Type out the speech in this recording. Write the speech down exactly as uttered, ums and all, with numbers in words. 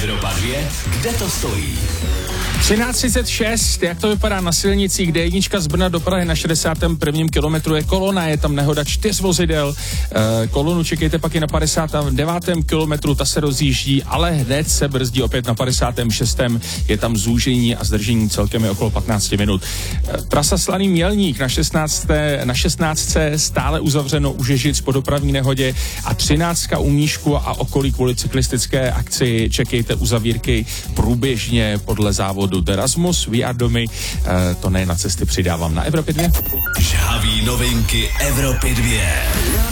Evropa dvě, kde to stojí? třináct třicet šest, jak to vypadá na silnici, kde jednička z Brna do Prahy na šedesátém prvním kilometru je kolona, je tam nehoda čtyř vozidel, e, kolonu čekejte pak i na padesátém devátém kilometru, ta se rozjíždí, ale hned se brzdí opět na padesátém šestém je tam zúžení a zdržení celkem je okolo patnáct minut. E, trasa Slaný Mělník na šestnácté na šestnáctce stále uzavřeno u Žežic po dopravní nehodě a třináctka u Mníšku a okolí kvůli cyklistické akci čekejte uzavírky průběžně podle závodu Erasmus, We Are Domy, e, to ne na cesty přidávám na Evropě dvě. Žhavý novinky Evropy dvě.